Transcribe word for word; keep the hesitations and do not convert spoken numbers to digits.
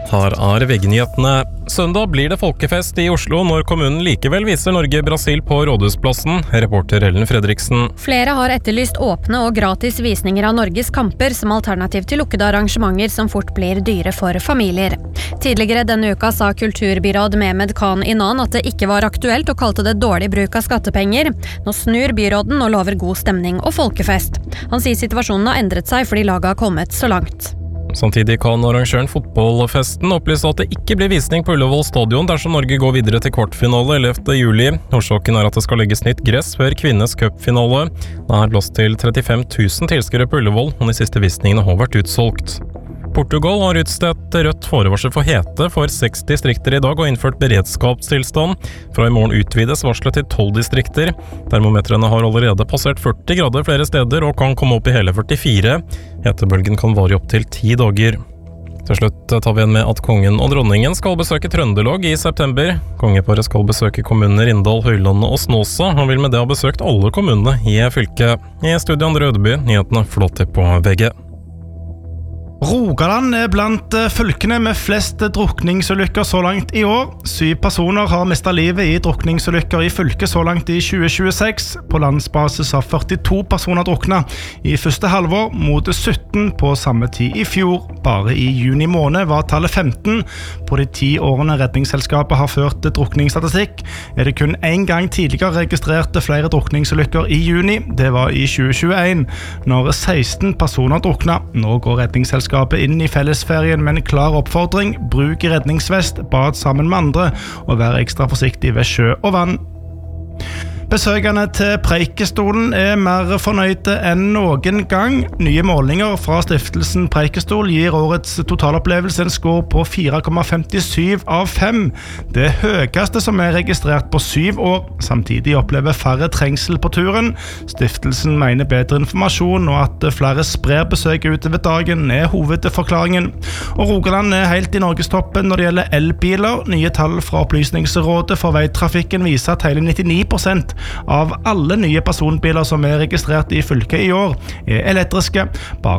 Her er V G-nyhetene. Søndag blir det folkefest i Oslo når kommunen likevel viser Norge-Brasil på Rådhusplassen. Reporter Ellen Fredriksen. Flere har etterlyst åpne og gratis visninger av Norges kamper som alternativ til lukkede arrangementer som fort blir dyre for familier. Tidligere denne uka sa kulturbyråd Mehmed Khan Inan at det ikke var aktuelt og kalte det dårlig bruk av skattepenger. Nå snur byråden og lover god stemning og folkefest. Han sier situasjonen har endret seg fordi laget har kommet så langt. Samtidig kan arrangøren fotballfesten opplyse at det ikke blir visning på Ullevål stadion dersom Norge går videre til kvartfinale ellevte juli. Årsaken er at det skal legges nytt gress før kvinnes cupfinale. Det er plass til trettifem tusen tilskuere på Ullevål, og de siste visningene har vært utsolgt. Portugal har utstedt rødt forevarsel for hete for seks distrikter i dag og innført beredskapstilstand. Fra i morgen utvides varslet til tolv distrikter. Termometrene har allerede passert førti grader flere steder og kan komme opp i hele førtifire. Hetebølgen kan vare opp til ti dager. Til slutt tar vi igjen med at kongen og dronningen skal besøke Trøndelag i september. Kongeparet skal besøke kommunene Rindal, Høylandet og Snåsa. Han vil med det ha besøkt alle kommunene i fylket. I studio Andre Ødeby, nyhetene flott på V G. Rogaland er blant fylkene med flest drukningsulykker så langt i år. Syv personer har mistet livet i drukningsulykker i fylket så langt i tjue tjueseks. På landsbasis har førtito personer druknet i første halvår mot sytten på samme tid i fjor. Bare i juni måned var tallet femten. På de ti årene redningsselskapet har ført drukningsstatistikk, er det kun en gang tidligere registrert flere drukningsulykker i juni. Det var i tjue tjueen, når seksten personer druknet. Nå går redningsselskapet inn i fellesferien med en klar oppfordring: bruk redningsvest, bad sammen med andre og vær ekstra forsiktig ved sjø og vann. Besøkende til Preikestolen er mer fornøyde enn noen gang. Nye målinger fra stiftelsen Preikestol gir årets totalopplevelse en score på fire komma femtisju av fem. Det høyeste som er registrert på syv år. Samtidig opplever færre trengsel på turen. Stiftelsen mener bedre informasjon og at flere sprer besøk utover dagen er hovedforklaringen. Og Rogaland er helt i Norgestoppen når det gjelder elbiler. Nye tall fra Opplysningsrådet for veitrafikken viser at hele nittini prosent av alle nye personbiler som er registrert i fylket i år er elektriske. Bare